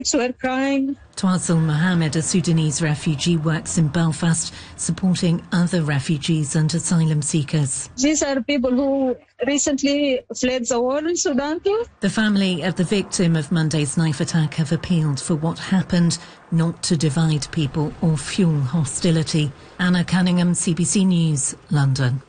were crying. Twazel Mohammed, a Sudanese refugee, works in Belfast, supporting other refugees and asylum seekers. These are people who recently fled the war in Sudan too. The family of the victim of Monday's knife attack have appealed for what happened not to divide people or fuel hostility. Anna Cunningham, CBC News, London.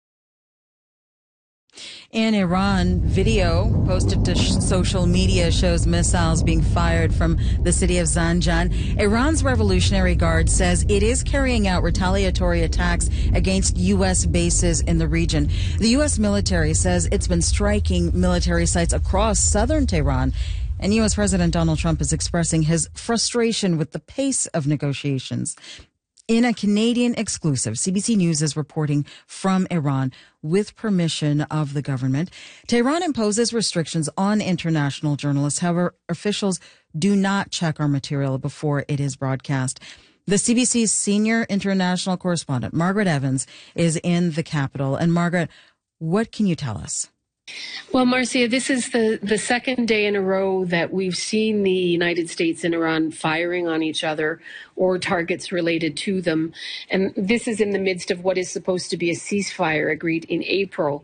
In Iran, video posted to social media shows missiles being fired from the city of Zanjan. Iran's Revolutionary Guard says it is carrying out retaliatory attacks against U.S. bases in the region. The U.S. military says it's been striking military sites across southern Tehran. And U.S. President Donald Trump is expressing his frustration with the pace of negotiations. In a Canadian exclusive, CBC News is reporting from Iran with permission of the government. Tehran imposes restrictions on international journalists. However, officials do not check our material before it is broadcast. The CBC's senior international correspondent, Margaret Evans, is in the capital. And Margaret, what can you tell us? Well, Marcia, this is the second day in a row that we've seen the United States and Iran firing on each other or targets related to them. And this is in the midst of what is supposed to be a ceasefire agreed in April.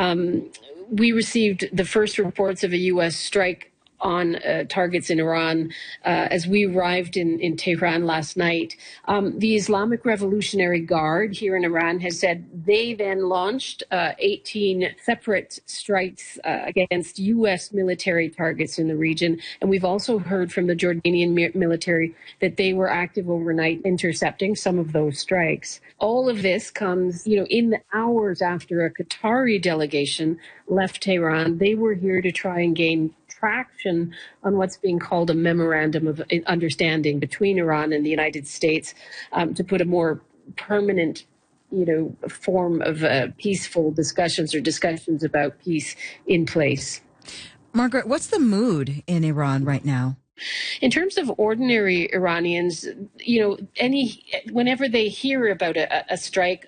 We received the first reports of a U.S. strike on targets in Iran as we arrived in Tehran last night. The Islamic Revolutionary Guard here in Iran has said they then launched 18 separate strikes against U.S. military targets in the region. And we've also heard from the Jordanian military that they were active overnight intercepting some of those strikes. All of this comes, in the hours after a Qatari delegation left Tehran. They were here to try and gain traction on what's being called a memorandum of understanding between Iran and the United States to put a more permanent, form of peaceful discussions or discussions about peace in place. Margaret, what's the mood in Iran right now? In terms of ordinary Iranians, whenever they hear about a strike,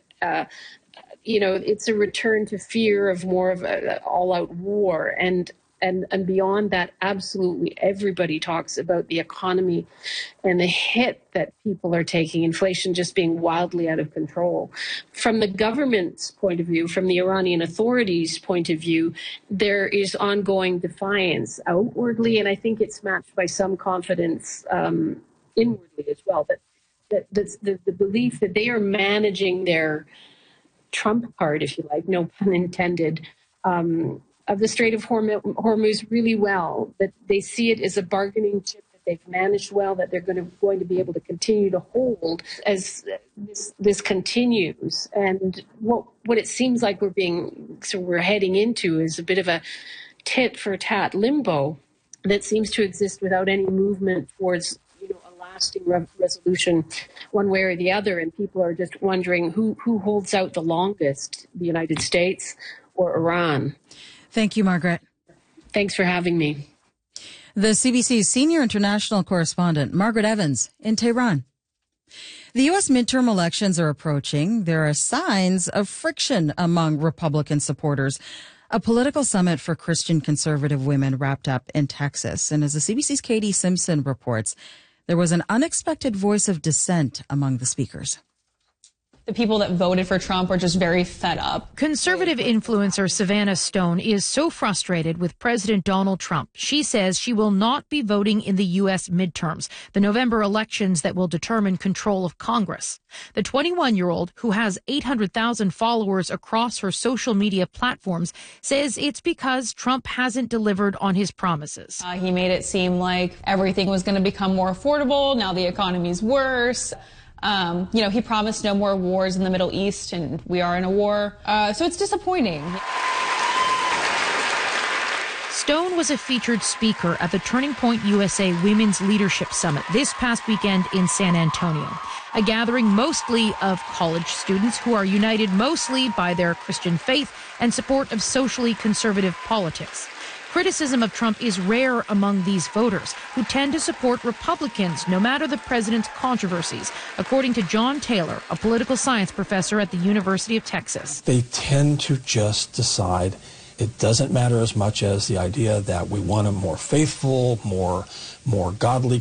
it's a return to fear of more of an all-out war. And beyond that, absolutely everybody talks about the economy and the hit that people are taking, inflation just being wildly out of control. From the government's point of view, from the Iranian authorities' point of view, there is ongoing defiance outwardly, and I think it's matched by some confidence inwardly as well. But the belief that they are managing their trump card, if you like, no pun intended, of the Strait of Hormuz really well, that they see it as a bargaining chip that they've managed well, that they're going to be able to continue to hold as this continues. And what it seems like we're heading into is a bit of a tit for tat limbo that seems to exist without any movement towards a lasting resolution one way or the other. And people are just wondering who holds out the longest, the United States or Iran. Thank you, Margaret. Thanks for having me. The CBC's senior international correspondent, Margaret Evans, in Tehran. The U.S. midterm elections are approaching. There are signs of friction among Republican supporters. A political summit for Christian conservative women wrapped up in Texas. And as the CBC's Katie Simpson reports, there was an unexpected voice of dissent among the speakers. The people that voted for Trump are just very fed up. Conservative influencer Savannah Stone is so frustrated with President Donald Trump. She says she will not be voting in the U.S. midterms, the November elections that will determine control of Congress. The 21-year-old, who has 800,000 followers across her social media platforms, says it's because Trump hasn't delivered on his promises. He made it seem like everything was going to become more affordable. Now the economy's worse. He promised no more wars in the Middle East, and we are in a war. So it's disappointing. Stone was a featured speaker at the Turning Point USA Women's Leadership Summit this past weekend in San Antonio, a gathering mostly of college students who are united mostly by their Christian faith and support of socially conservative politics. Criticism of Trump is rare among these voters, who tend to support Republicans no matter the president's controversies, according to John Taylor, a political science professor at the University of Texas. They tend to just decide it doesn't matter as much as the idea that we want a more faithful, more more godly